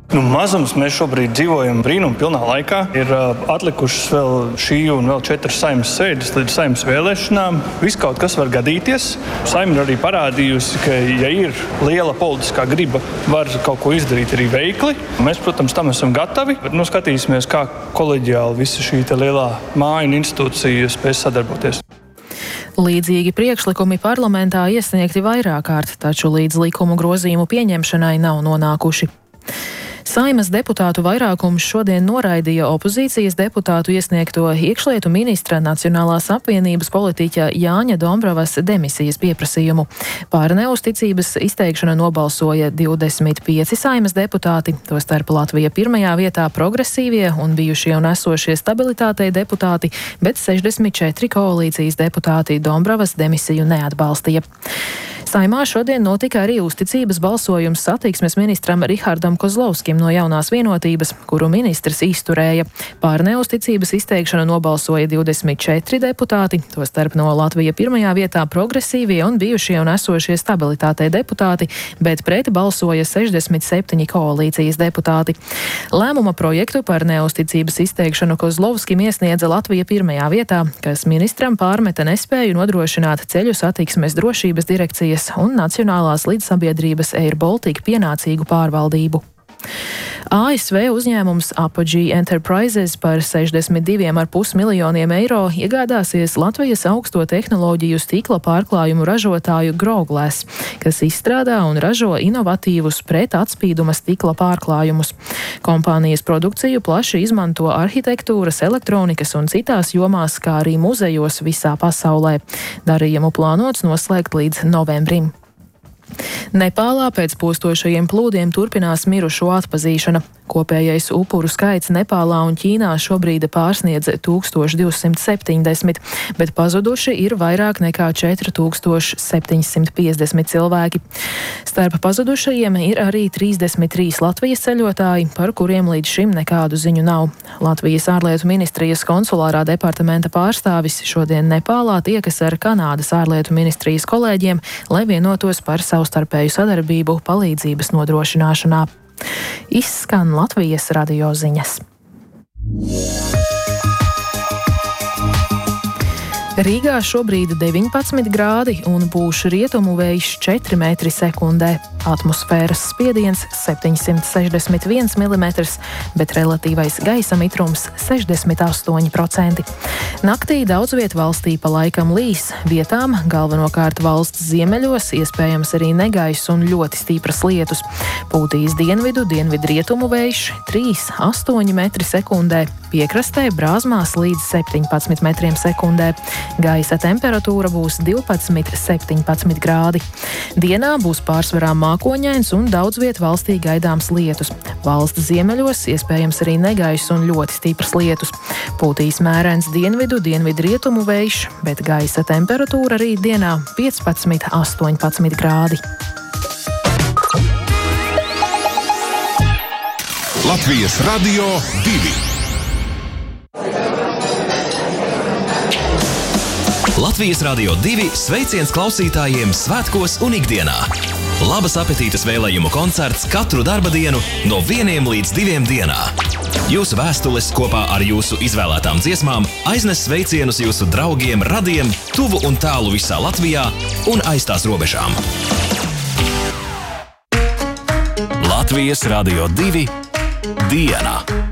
Mazums mēs šobrīd dzīvojam brīnuma pilnā laikā. Ir atlikušas vēl šī un vēl 4 saeimas sēdes līdz saeimas vēlēšanām. Viss kaut kas var gadīties. Saeima ir arī parādījusi, ka, ja ir liela politiskā griba, var kaut ko izdarīt arī veikli. Mēs, protams, tam esam gatavi. Bet, skatīsimies, kā koleģiāli visa šī lielā māja un institūcija spēs sadarboties. Līdzīgi priekšlikumi parlamentā iesniegti vairāk kārt, taču līdz likumu grozījumu pieņemšanai nav nonākuši. Saeimas deputātu vairākums šodien noraidīja opozīcijas deputātu iesniegto iekšlietu ministra Nacionālās apvienības politiķa Jāņa Dombrovas demisijas pieprasījumu. Par neuzticības izteikšanu nobalsoja 25 Saeimas deputāti, tostarp Latvija pirmajā vietā progresīvie un bijušie un esošie stabilitātei deputāti, bet 64 koalīcijas deputāti Dombrovas demisiju neatbalstīja. Saeimā šodien notika arī uzticības balsojums satiksmes ministram Rihardam Kozlovskim no Jaunās vienotības, kuru ministrs izturēja. Pār neuzticības izteikšanu nobalsoja 24 deputāti, tostarp no Latvija pirmajā vietā progresīvie un bijušie un esošie stabilitātei deputāti, bet pret balsoja 67 koalīcijas deputāti. Lēmuma projektu par neuzticības izteikšanu Kozlovskim iesniedza Latvija pirmajā vietā, kas ministram pārmeta nespēju nodrošināt ceļu satiksmes drošības direkcijas un Nacionālās līdzsabiedrības Air Baltica pienācīgu pārvaldību. ASV uzņēmums Apogee Enterprises par 62,5 miljoniem eiro iegādāsies Latvijas augsto tehnoloģiju stikla pārklājumu ražotāju Growglass, kas izstrādā un ražo inovatīvus pretatspīduma stikla pārklājumus. Kompānijas produkciju plaši izmanto arhitektūras, elektronikas un citās jomās, kā arī muzejos visā pasaulē. Darījumu plānots noslēgt līdz novembrim. Nepālā pēc postošajiem plūdiem turpinās mirušo atpazīšana. Kopējais upuru skaits Nepālā un Ķīnā šobrīd pārsniedz 1270, bet pazuduši ir vairāk nekā 4750 cilvēki. Starp pazudušajiem ir arī 33 Latvijas ceļotāji, par kuriem līdz šim nekādu ziņu nav. Latvijas ārlietu ministrijas konsulārā departamenta pārstāvis šodien Nepālā tiekas ar Kanādas ārlietu ministrijas kolēģiem, lai vienotos par savstarpēju sadarbību palīdzības nodrošināšanā. Izskan Latvijas radio ziņas. Rīgā šobrīd 19 grādi un būs rietumu vējš 4 metri sekundē. Atmosfēras spiediens 761 mm, bet relatīvais gaisa mitrums 68%. Naktī daudz viet valstī pa laikam līs, vietām galvenokārt valsts ziemeļos, iespējams arī negaiss un ļoti stipras lietus. Pūtīs dienvidu-dienvidrietumu vējš 3,8 metri sekundē, piekrastē brāzmās līdz 17 metriem sekundē. Gaisa temperatūra būs 12–17 grādi. Dienā būs pārsvarā mākoņains un daudz viet valstī gaidāms lietus. Valsts ziemeļos iespējams arī negaiss un ļoti stipras lietus. Pūtīs mērens dienvidu-dienvidrietumu vējš, bet gaisa temperatūra arī dienā 15–18 grādi. Latvijas radio 2. Latvijas radio 2 sveiciens klausītājiem svētkos un ikdienā. Labas apetītes vēlējumu koncerts katru darba dienu no 1 līdz 2 dienā. Jūsu vēstules kopā ar jūsu izvēlētām dziesmām aiznes sveicienus jūsu draugiem, radiem, tuvu un tālu visā Latvijā un aiz tās robežām. Latvijas radio 2 diena.